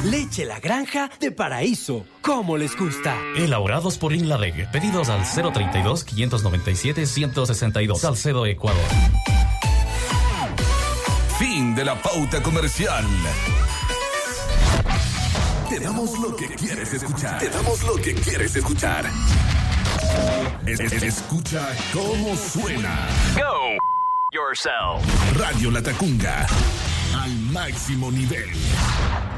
Leche La Granja de Paraíso. ¿Cómo les gusta? Elaborados por Inladeg. Pedidos al 032-597-162. Salcedo, Ecuador. Fin de la pauta comercial. Te damos lo que quieres escuchar. Te damos lo que quieres escuchar. Escucha cómo suena. Go yourself. Radio La Tacunga. Al máximo nivel.